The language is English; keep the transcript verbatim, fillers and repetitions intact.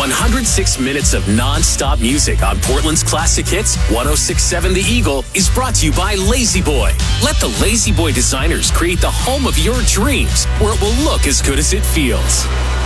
one hundred six minutes of non-stop music on Portland's classic hits. one oh six point seven The Eagle is brought to you by Lazy Boy. Let the Lazy Boy designers create the home of your dreams, where it will look as good as it feels.